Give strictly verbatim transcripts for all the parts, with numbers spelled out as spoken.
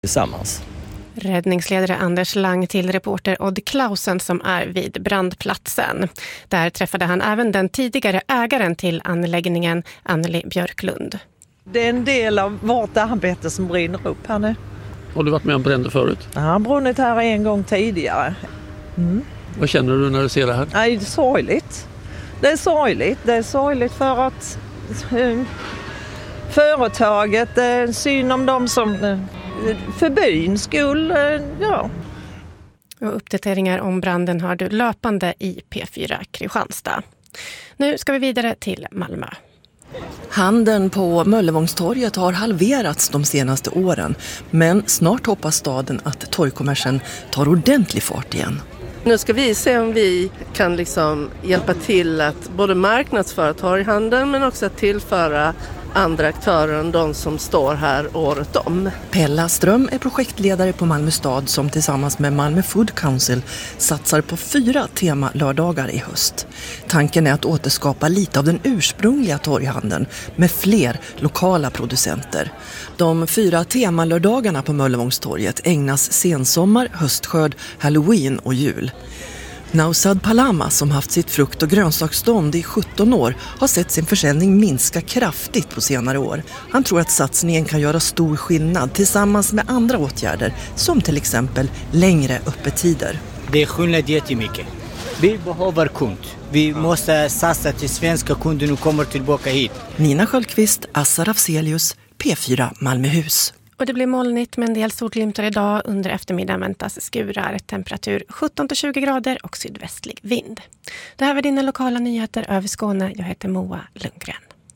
tillsammans. Räddningsledare Anders Lang till reporter Odd Clausen som är vid brandplatsen. Där träffade han även den tidigare ägaren till anläggningen, Anneli Björklund. Det är en del av vårt arbete som brinner upp här nu. Har du varit med om bränder förut? Jag har brunnit här en gång tidigare. Mm. Vad känner du när du ser det här? Nej, det är sorgligt. Det är sorgligt. Det är sorgligt för att uh, företaget, det är synd om dem som uh, för byns skull, uh, ja. Och uppdateringar om branden har du löpande i P fyra Kristianstad. Nu ska vi vidare till Malmö. Handeln på Möllevångstorget har halverats de senaste åren, men snart hoppas staden att torgkommersen tar ordentlig fart igen. Nu ska vi se om vi kan liksom hjälpa till att både marknadsföra torghandeln men också att tillföra andra aktörer än de som står här året om. Pella Ström är projektledare på Malmö stad som tillsammans med Malmö Food Council satsar på fyra temalördagar i höst. Tanken är att återskapa lite av den ursprungliga torghandeln med fler lokala producenter. De fyra temalördagarna på Möllevångstorget ägnas sensommar, höstskörd, halloween och jul. Nausad Palama, som haft sitt frukt- och grönsaksstånd i sjutton år, har sett sin försäljning minska kraftigt på senare år. Han tror att satsningen kan göra stor skillnad tillsammans med andra åtgärder, som till exempel längre öppettider. Det är skillnad jättemycket. Vi behöver kund. Vi måste satsa till svenska kunder och kommer tillbaka hit. Nina Sköldqvist, Assar Afzelius, P fyra Malmöhus. Och det blir molnigt med en del solglimtar idag. Under eftermiddagen väntas skurar, temperatur sjutton till tjugo grader och sydvästlig vind. Det här var dina lokala nyheter över Skåne. Jag heter Moa Lundgren.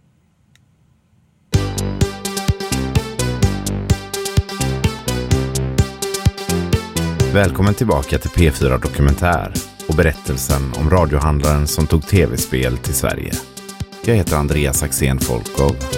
Välkommen tillbaka till P fyra Dokumentär och berättelsen om radiohandlaren som tog tv-spel till Sverige. Jag heter Andreas Axén Folkov